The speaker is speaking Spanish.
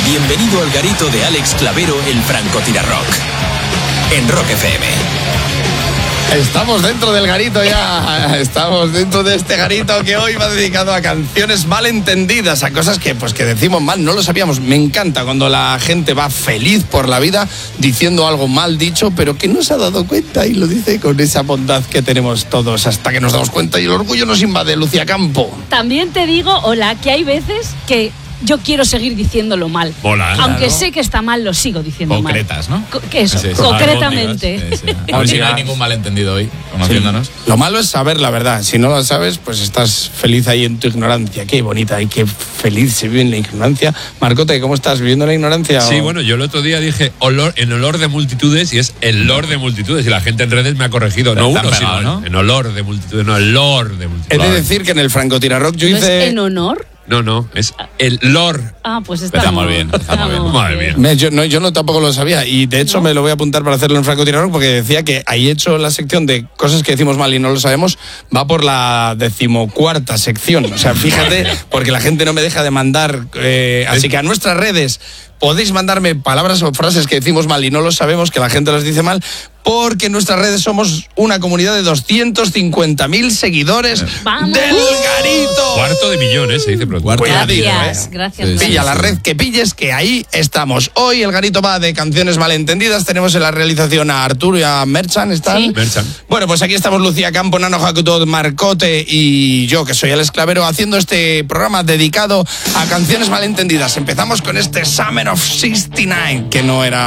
Bienvenido al garito de Alex Clavero, el francotirarrock. En Rock FM. Estamos dentro del garito ya. Estamos dentro de este garito que hoy va dedicado a canciones malentendidas, a cosas que decimos mal, no lo sabíamos. Me encanta cuando la gente va feliz por la vida diciendo algo mal dicho, pero que no se ha dado cuenta y lo dice con esa bondad que tenemos todos hasta que nos damos cuenta y el orgullo nos invade. Lucía Campo. También te digo, hola, que hay veces que yo quiero seguir diciéndolo mal. Hola, aunque claro. sé que está mal, lo sigo diciendo concretas, mal. ¿no? Eso, Sí, concretamente. Sí. A ver si no hay ningún malentendido hoy, conociéndonos. Sí. Lo malo es saber la verdad. Si no lo sabes, pues estás feliz ahí en tu ignorancia. Qué bonita y qué feliz se vive en la ignorancia. Marcote, ¿cómo estás? ¿Viviendo en la ignorancia? Sí, bueno, yo el otro día dije en olor de multitudes y es el lord de multitudes y la gente en redes me ha corregido. No uno, sino ¿no? En olor de multitudes, no, el lord de multitudes. He de decir que en el francotirarrock yo ¿No hice... es en honor? No, es el lord. Ah, pues estamos bien. Madre mía. Yo no tampoco lo sabía y de hecho me lo voy a apuntar para hacerlo en francotirarrock porque decía que ahí hecho la sección de cosas que decimos mal y no lo sabemos, va por la 14ª sección. O sea, fíjate, porque la gente no me deja de mandar, así que a nuestras redes podéis mandarme palabras o frases que decimos mal y no lo sabemos, que la gente las dice mal, porque en nuestras redes somos una comunidad de 250.000 seguidores ¡Vamos! del garito. $250,000, se dice pronto. Gracias. Pilla la red que pilles, que ahí estamos. Hoy el garito va de canciones malentendidas. Tenemos en la realización a Arturo y a Merchan. ¿Están? Sí. Merchan. Bueno, pues aquí estamos Lucía Campo, Nano Jacutot, Marcote y yo, que soy Alex Clavero, haciendo este programa dedicado a canciones malentendidas. Empezamos con este Summer of '69, que no era